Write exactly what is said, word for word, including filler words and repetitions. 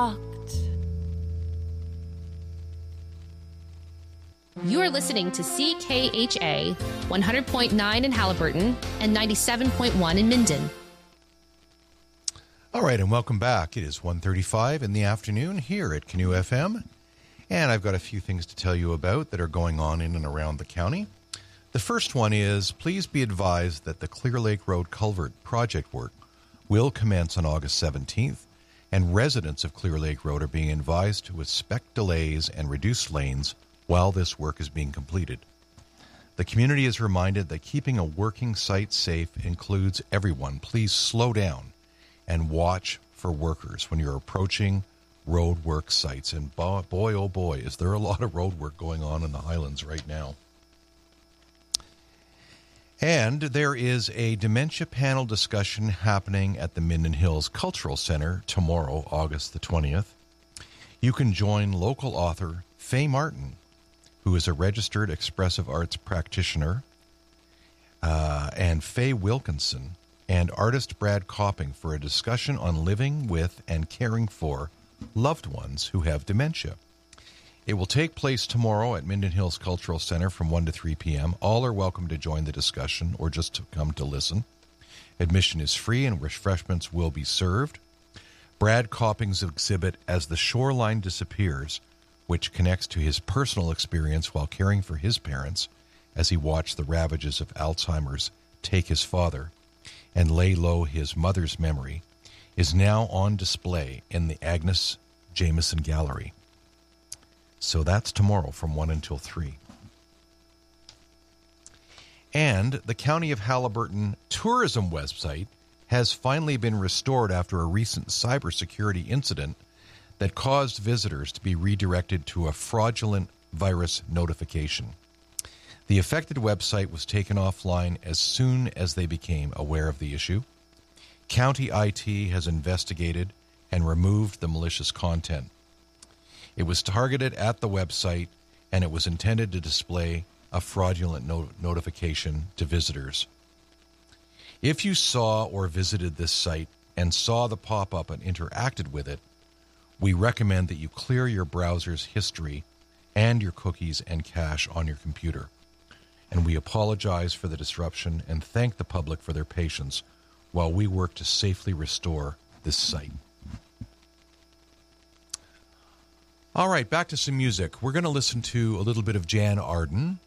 walked. You are listening to C K H A one hundred point nine in Haliburton and ninety-seven point one in Minden. All right, and welcome back. It is one thirty-five in the afternoon here at Canoe F M, and I've got a few things to tell you about that are going on in and around the county. The first one is, please be advised that the Clear Lake Road culvert project work will commence on August seventeenth, and residents of Clear Lake Road are being advised to expect delays and reduced lanes while this work is being completed. The community is reminded that keeping a working site safe includes everyone. Please slow down and watch for workers when you're approaching road work sites. And boy, oh boy, is there a lot of road work going on in the Highlands right now. And there is a dementia panel discussion happening at the Minden Hills Cultural Center tomorrow, August the twentieth. You can join local author Faye Martin, who is a registered expressive arts practitioner, uh, and Faye Wilkinson, and artist Brad Copping for a discussion on living with and caring for loved ones who have dementia. It will take place tomorrow at Minden Hills Cultural Center from one to three p.m. All are welcome to join the discussion or just to come to listen. Admission is free and refreshments will be served. Brad Copping's exhibit, As the Shoreline Disappears, which connects to his personal experience while caring for his parents as he watched the ravages of Alzheimer's take his father and lay low his mother's memory, is now on display in the Agnes Jameson Gallery. So that's tomorrow from one until three. And the County of Haliburton tourism website has finally been restored after a recent cybersecurity incident that caused visitors to be redirected to a fraudulent virus notification. The affected website was taken offline as soon as they became aware of the issue. County I T has investigated and removed the malicious content. It was targeted at the website, and it was intended to display a fraudulent no- notification to visitors. If you saw or visited this site and saw the pop-up and interacted with it, we recommend that you clear your browser's history and your cookies and cache on your computer. And we apologize for the disruption and thank the public for their patience while we work to safely restore this site. All right, back to some music. We're going to listen to a little bit of Jan Arden